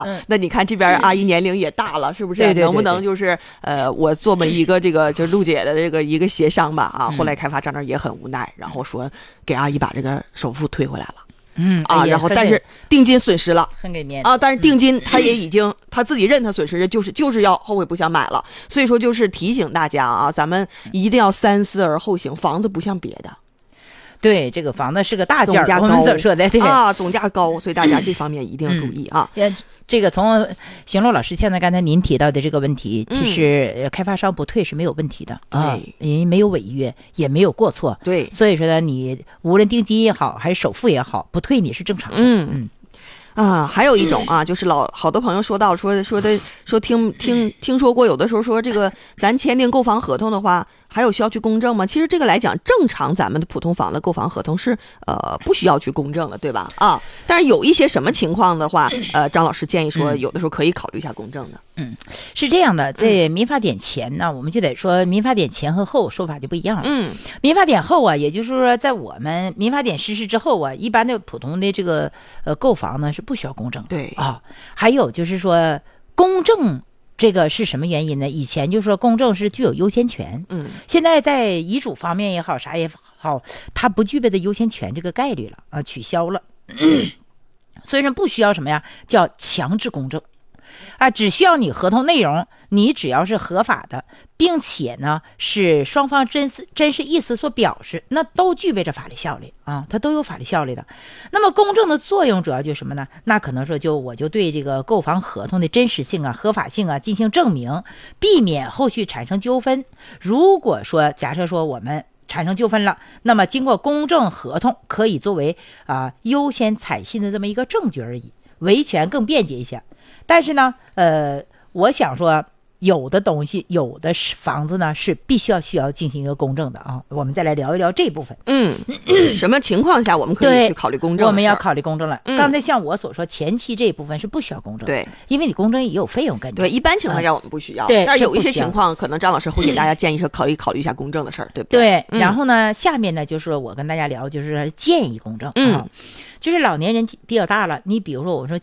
那你看这边阿姨年龄也大了，是不是？ 对， 能不能就是我做么一个这个就陆姐的这个一个协商吧啊？后来开发商那儿也很无奈，然后说给阿姨把这个首付退回来了。然后但是定金损失了， 很给面子啊，但是定金他也已经他自己认他损失，就是要后悔不想买了。所以说就是提醒大家啊，咱们一定要三思而后行，房子不像别的。 对，这个房子是个大件， 我们所说的对啊，总价高，所以大家这方面一定注意啊。 这个从邢璐老师现在刚才您提到的这个问题，其实开发商不退是没有问题的啊，人没有违约，也没有过错， 对， 所以说呢，你无论定金也好，还是首付也好，不退你是正常的。 还有一种啊，就是好多朋友说到说听说过，有的时候说这个咱签订购房合同的话，还有需要去公证吗？其实这个来讲，正常咱们的普通房的购房合同是不需要去公证的，对吧？啊，但是有一些什么情况的话，张老师建议说，有的时候可以考虑一下公证的。 是这样的，在民法典前呢，我们就得说民法典前和后说法就不一样了。民法典后啊，也就是说在我们民法典实施之后啊，一般的普通的这个购房呢是不需要公证的。 对啊，还有就是说公证这个是什么原因呢？以前就说公证是具有优先权，现在在遗嘱方面也好，啥也好，它不具备的优先权这个概率了啊，取消了。所以说不需要什么呀，叫强制公证。只需要你合同内容，你只要是合法的，并且呢是双方真实意思所表示，那都具备着法律效力啊，它都有法律效力的。那么公证的作用主要就是什么呢？那可能说我就对这个购房合同的真实性啊、合法性啊进行证明，避免后续产生纠纷。如果说假设说我们产生纠纷了，那么经过公证合同可以作为优先采信的这么一个证据而已，维权更便捷一些。但是呢，我想说，有的东西，有的房子呢是需要进行一个公证的啊。我们再来聊一聊这部分。 什么情况下我们可以去考虑公证？ 我们要考虑公证了。刚才像我所说，前期这一部分是不需要公证的， 对， 因为你公证也有费用跟着。 对，一般情况下我们不需要。 对， 但是有一些情况，可能张老师会给大家建议说，考虑一下公证的事儿，对不对？对。然后呢，下面呢就是我跟大家聊，就是建议公证啊。就是老年人比较大了，你比如说我说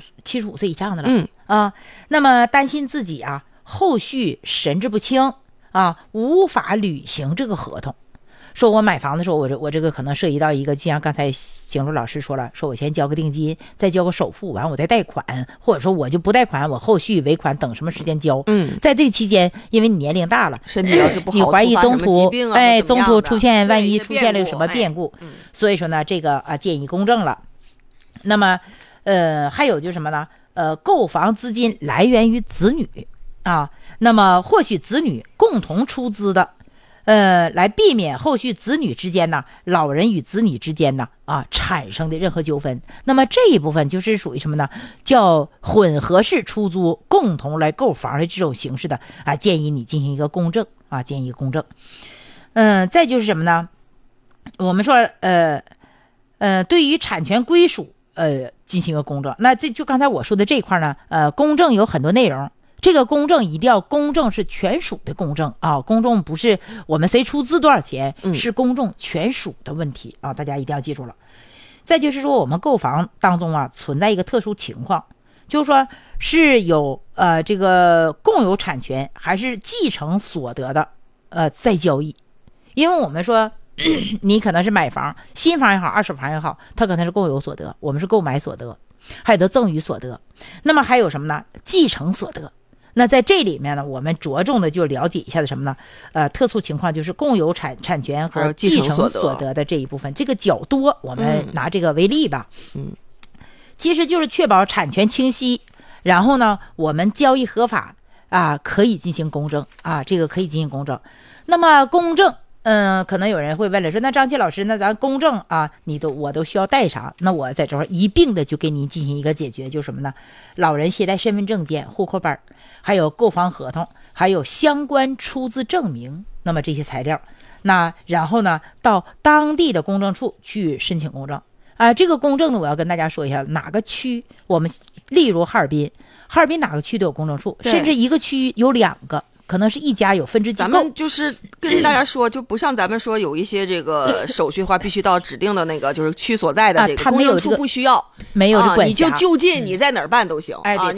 75岁以上的了，那么担心自己后续神志不清无法履行这个合同。说我买房的时候，我这个可能涉及到一个，就像刚才邢璐老师说了，说我先交个定金，再交个首付，完我再贷款，或者说我就不贷款，我后续尾款等什么时间交。在这个期间，因为你年龄大了， 身体要是不好， 你怀疑中途中途出现万一出现了什么变故，所以说呢，这个建议公证了。那么还有就是什么呢？购房资金来源于子女那么或许子女共同出资的。来避免后续子女之间呢，老人与子女之间呢产生的任何纠纷。那么这一部分就是属于什么呢？叫混合式出租，共同来购房的这种形式的建议你进行一个公证建议公证。再就是什么呢？我们说对于产权归属进行一个公证。那这就刚才我说的这一块呢，公证有很多内容。这个公证一定要公证是全属的公证公证不是我们谁出资多少钱，是公证全属的问题大家一定要记住了。再就是说我们购房当中存在一个特殊情况，就是说是有这个共有产权还是继承所得的再交易。因为我们说你可能是买房，新房也好，二手房也好，它可能是共有所得，我们是购买所得，还有的赠与所得。那么还有什么呢？继承所得。那在这里面呢，我们着重的就了解一下的什么呢？特殊情况就是共有产权和继承所得的这一部分，这个较多，我们拿这个为例吧。其实就是确保产权清晰，然后呢，我们交易合法可以进行公证这个可以进行公证。那么公证，可能有人会问了，说那张琪老师，那咱公证我都需要带啥？那我在这儿一并的就给您进行一个解决，就是什么呢？老人携带身份证件、户口本，还有购房合同，还有相关出资证明，那么这些材料，那然后呢，到当地的公证处去申请公证这个公证呢，我要跟大家说一下，哪个区我们例如哈尔滨哪个区都有公证处，甚至一个区有2个可能是一家有分支机构。 咱们就是跟大家说，就不像咱们说有一些这个手续的话，必须到指定的那个就是区所在的这个公证处不需要， 没有这管辖， 你就就近你在哪儿办都行。 哎，对，